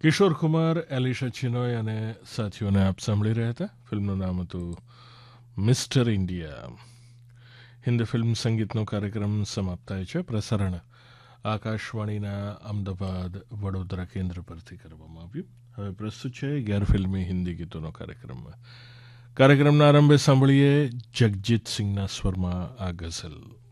કિશોર કુમાર, એલિશા ચિનોય અને સાથીઓને આપ સાંભળી રહ્યા હતા. ફિલ્મનું નામ હતું મિસ્ટર ઇન્ડિયા. હિન્દી ફિલ્મ સંગીતનો કાર્યક્રમ સમાપ્ત થાય છે. પ્રસારણ આકાશવાણીના અમદાવાદ વડોદરા કેન્દ્ર પરથી કરવામાં આવ્યું. હવે પ્રસ્તુત છે ગેરફિલ્મી હિન્દી ગીતોનો કાર્યક્રમ. કાર્યક્રમના આરંભે સાંભળીએ જગજીત સિંહના સ્વરમાં આ ગઝલ.